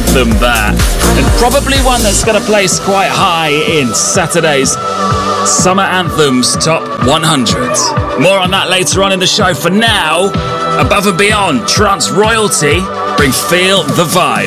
anthem, that. And probably one that's going to place quite high in Saturday's Summer Anthems Top 100. More on that later on in the show. For now, Above and Beyond, Trance Royalty, bring Feel the Vibe.